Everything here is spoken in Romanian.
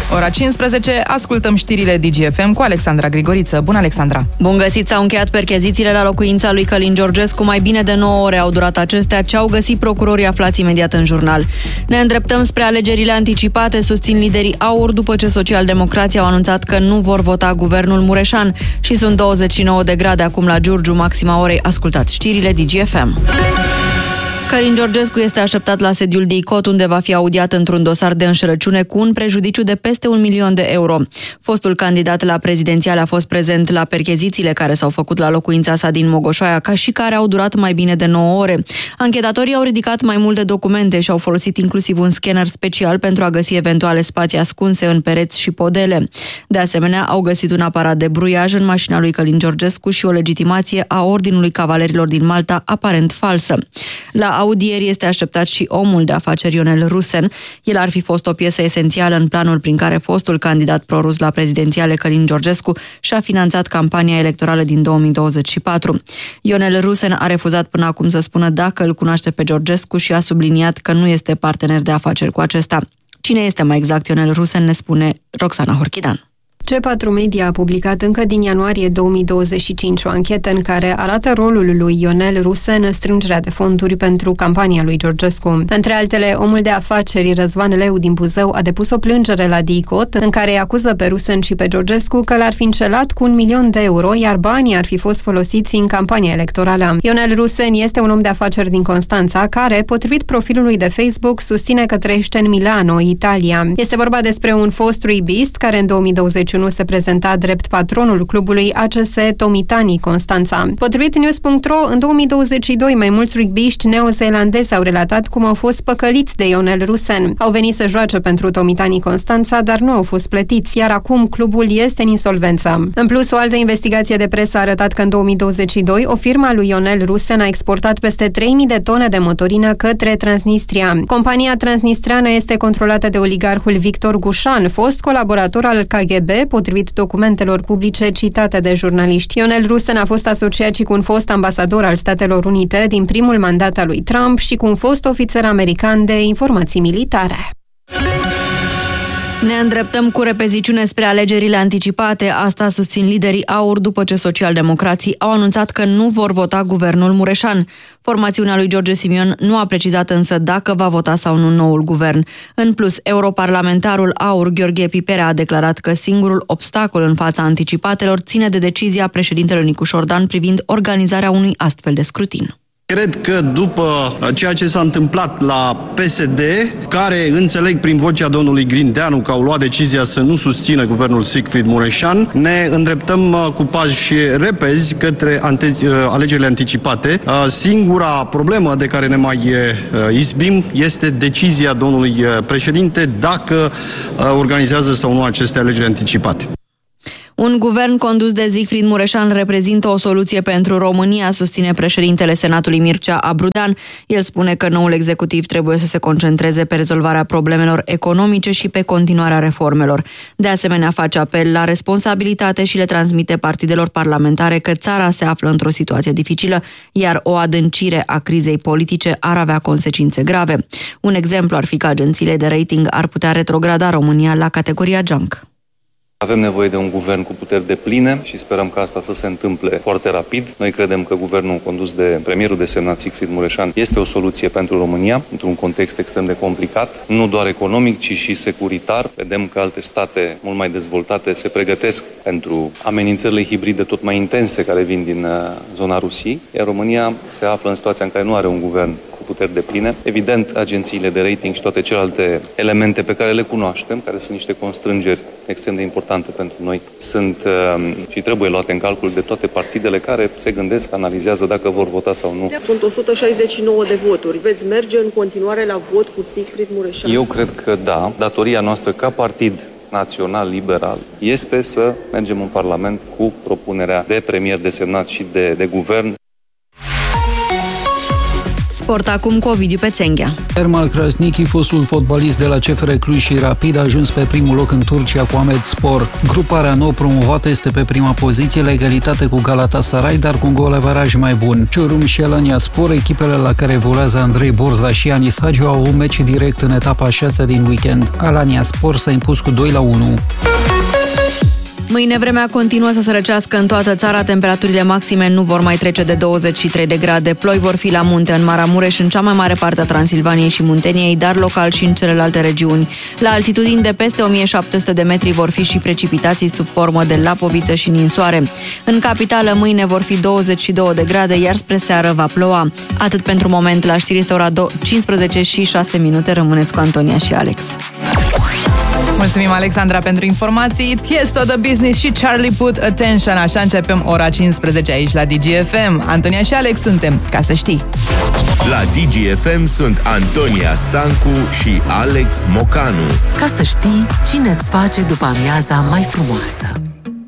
Ora 15, ascultăm știrile DGFM cu Alexandra Grigoriță. Bună, Alexandra! Bun găsit! S-au încheiat perchezițiile la locuința lui Călin Georgescu. Mai bine de 9 ore au durat acestea. Ce au găsit procurorii aflați imediat în jurnal. Ne îndreptăm spre alegerile anticipate, susțin liderii AUR, după ce socialdemocrații au anunțat că nu vor vota guvernul Mureșan. Și sunt 29 de grade acum la Giurgiu, maxima orei. Ascultați știrile DGFM. Călin Georgescu este așteptat la sediul DICOT, unde va fi audiat într-un dosar de înșelăciune cu un prejudiciu de peste 1 milion de euro. Fostul candidat la prezidențiale a fost prezent la perchezițiile care s-au făcut la locuința sa din Mogoșoaia, ca și care au durat mai bine de 9 ore. Anchetatorii au ridicat mai multe documente și au folosit inclusiv un scanner special pentru a găsi eventuale spații ascunse în pereți și podele. De asemenea, au găsit un aparat de bruiaj în mașina lui Călin Georgescu și o legitimație a Ordinului Cavalerilor din Malta, aparent falsă. La audieri este așteptat și omul de afaceri Ionel Rusen. El ar fi fost o piesă esențială în planul prin care fostul candidat prorus la prezidențiale Călin Georgescu și-a finanțat campania electorală din 2024. Ionel Rusen a refuzat până acum să spună dacă îl cunoaște pe Georgescu și a subliniat că nu este partener de afaceri cu acesta. Cine este mai exact Ionel Rusen, ne spune Roxana Horchidan. C4 Media a publicat încă din ianuarie 2025 o anchetă în care arată rolul lui Ionel Rusen în strângerea de fonduri pentru campania lui Georgescu. Între altele, omul de afaceri Răzvan Leu din Buzău a depus o plângere la DICOT în care îi acuză pe Rusen și pe Georgescu că l-ar fi înșelat cu 1 milion de euro, iar banii ar fi fost folosiți în campania electorală. Ionel Rusen este un om de afaceri din Constanța care, potrivit profilului de Facebook, susține că trăiește în Milano, Italia. Este vorba despre un fost rugbist care în 2021 se prezenta drept patronul clubului ACS Tomitani Constanța. Potrivit News.ro, în 2022 mai mulți rugbiști neozeelandezi au relatat cum au fost păcăliți de Ionel Rusen. Au venit să joace pentru Tomitani Constanța, dar nu au fost plătiți, iar acum clubul este în insolvență. În plus, o altă investigație de presă a arătat că în 2022 o firmă a lui Ionel Rusen a exportat peste 3.000 de tone de motorină către Transnistria. Compania transnistreană este controlată de oligarhul Victor Gușan, fost colaborator al KGB, potrivit documentelor publice citate de jurnaliști. Ionel Rusen a fost asociat și cu un fost ambasador al Statelor Unite din primul mandat al lui Trump și cu un fost ofițer american de informații militare. Ne îndreptăm cu repeziciune spre alegerile anticipate. Asta susțin liderii AUR după ce socialdemocrații au anunțat că nu vor vota guvernul Mureșan. Formațiunea lui George Simion nu a precizat însă dacă va vota sau nu noul guvern. În plus, europarlamentarul AUR Gheorghe Piperea a declarat că singurul obstacol în fața anticipatelor ține de decizia președintelui Nicu Șordan privind organizarea unui astfel de scrutin. Cred că după ceea ce s-a întâmplat la PSD, care înțeleg prin vocea domnului Grindeanu că au luat decizia să nu susțină guvernul Siegfried Mureșan, ne îndreptăm cu pași repezi către alegerile anticipate. Singura problemă de care ne mai izbim este decizia domnului președinte dacă organizează sau nu aceste alegeri anticipate. Un guvern condus de Siegfried Mureșan reprezintă o soluție pentru România, susține președintele Senatului Mircea Abrudean. El spune că noul executiv trebuie să se concentreze pe rezolvarea problemelor economice și pe continuarea reformelor. De asemenea, face apel la responsabilitate și le transmite partidelor parlamentare că țara se află într-o situație dificilă, iar o adâncire a crizei politice ar avea consecințe grave. Un exemplu ar fi că agențiile de rating ar putea retrograda România la categoria junk. Avem nevoie de un guvern cu puteri depline și sperăm că asta să se întâmple foarte rapid. Noi credem că guvernul condus de premierul desemnat Siegfried Mureșan este o soluție pentru România, într-un context extrem de complicat, nu doar economic, ci și securitar. Vedem că alte state mult mai dezvoltate se pregătesc pentru amenințările hibride tot mai intense care vin din zona Rusiei, iar România se află în situația în care nu are un guvern cu puteri depline. Evident, agențiile de rating și toate celelalte elemente pe care le cunoaștem, care sunt niște constrângeri extrem de importante pentru noi, sunt și trebuie luate în calcul de toate partidele care se gândesc, analizează dacă vor vota sau nu. Sunt 169 de voturi. Veți merge în continuare la vot cu Siegfried Mureșan? Eu cred că da. Datoria noastră ca partid național liberal este să mergem în Parlament cu propunerea de premier desemnat și de guvern. Sport acum cu Ovidiu Pețenghea. Ermal Krasniqi, fostul fotbalist de la CFR Cluj și Rapid, a ajuns pe primul loc în Turcia cu Ahmetspor. Gruparea nou promovată este pe prima poziție la egalitate cu Galatasaray, dar cu un gol averaj mai bun. Çorum și Alanyaspor, echipele la care evoluează Andrei Borza și Anis Hagiu, au un meci direct în etapa 6 din weekend. Alanyaspor s-a impus cu 2-1. Mâine vremea continuă să se răcească în toată țara, temperaturile maxime nu vor mai trece de 23 de grade. Ploi vor fi la munte în Maramureș, în cea mai mare parte a Transilvaniei și Munteniei, dar local și în celelalte regiuni. La altitudini de peste 1700 de metri vor fi și precipitații sub formă de lapoviță și ninsoare. În capitală mâine vor fi 22 de grade, iar spre seară va ploua. Atât pentru moment, la știri este ora 15 și 6 minute. Rămâneți cu Antonia și Alex. Mulțumim, Alexandra, pentru informații. Tiesto, The Business și Charlie Put Attention. Așa începem ora 15 aici la DGFM. Antonia și Alex suntem, ca să știi. La DGFM sunt Antonia Stancu și Alex Mocanu. Ca să știi cine îți face după amiaza mai frumoasă.